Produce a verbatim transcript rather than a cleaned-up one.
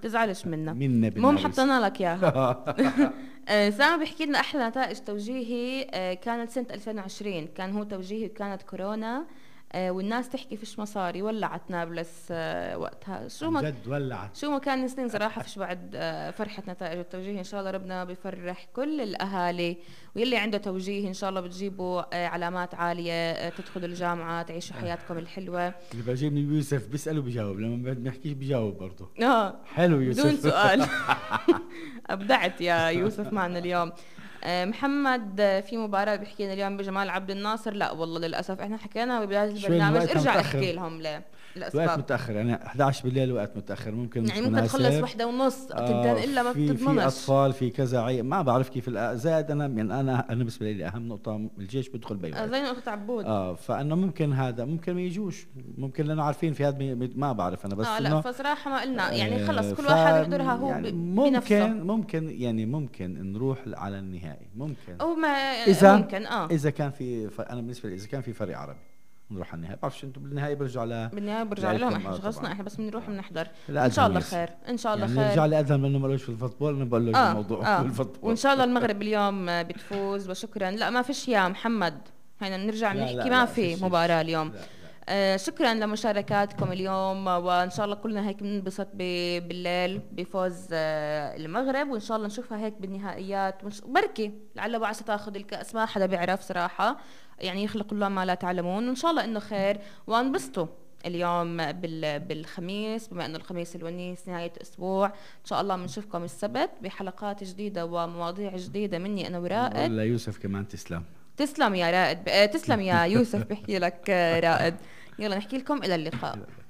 تزعلش منا منا المهم حطينا لك اياها. آه، سامي بيحكي لنا احلى نتائج توجيهي آه، كانت سنه ألفين وعشرين، كان هو توجيهي وكانت كورونا، آه، والناس تحكي فيش مصاري، ولعت نابلس آه، وقتها. شو عن ما جد ولعت. شو ما كان سنين صراحة فيش بعد آه، فرحة نتائج التوجيه. إن شاء الله ربنا بيفرح كل الأهالي، واللي عنده توجيه إن شاء الله بتجيبوا آه، علامات عالية، آه، تدخلوا الجامعة، تعيشوا حياتكم الحلوة. اللي بيعجبني يوسف بيسأل وبيجاوب، لما ما بيحكيش بيجاوب برضه. آه حلو يوسف. بدون سؤال. أبدعت يا يوسف معنا اليوم. آه، محمد آه، في مباراة بيحكي لنا اليوم بجمال عبد الناصر. لا والله للأسف احنا حكينا ببداية شوي البرنامج، الوقت ارجع متأخر. احكي لهم ليه الوقت الأسباب. متأخر يعني إحدى عشر بالليل، وقت متأخر، ممكن يعني مش ممكن تخلص مناسب. واحدة ونص تنتين آه إلا ما في في بتضمنش. أطفال، في كذا عي... ما بعرف كيف الأ... زائد أنا يعني أنا أنا بالنسبة لي أهم نقطة الجيش بيدخل بأي آه، وقت. زي نقطة عبود. اه فانه ممكن هذا ممكن ما يجوش، ممكن لانه عارفين في هذا بي- ما بعرف انا، بس اه لا انه فصراحة ما قلنا يعني خلص آه كل ف واحد يحضرها هو يعني ب- بنفسه. ممكن ممكن يعني ممكن نروح على النهائي، ممكن او ما اذا ممكن اه اذا كان في ف... انا بالنسبه لي اذا كان في فريق عربي نروح على النهائي. بعرفش انتم بالنهائي برجعوا على بالنهاية برجع لهم، لعيلتكم. احنا اه شخصنا طبعا احنا بس بنروح آه. بنحضر. لا ان شاء ادهم الله ياسر، خير ان شاء الله يعني خير. نرجع لادهم لانه مالوش في الفوتبول، انا بقول له اه الموضوع اه بالفوتبول. وان شاء الله المغرب اليوم آه، بتفوز وشكرا. لا ما فيش يا محمد، هينا نرجع لا بنحكي لا ما لا في فيش مباراة فيش. اليوم. لا لا آه شكرا لمشاركاتكم اليوم، وان شاء الله كلنا هيك بننبسط ب- بالليل بفوز آه المغرب، وان شاء الله نشوفها هيك بالنهائيات، ونش... بركي لعل بعسى تاخذ الكاس، ما حدا بيعرف صراحه، يعني يخلق الله ما لا تعلمون، وان شاء الله انه خير. وانبسطوا اليوم بال... بالخميس، بما انه الخميس الونيس نهايه اسبوع. ان شاء الله بنشوفكم السبت بحلقات جديده ومواضيع جديده مني انا ورائد. نقول ليوسف كمان تسلم. تسلم يا رائد ب... آه، تسلم يا يوسف، بحكي لك آه، رائد. يلا نحكي لكم إلى اللقاء.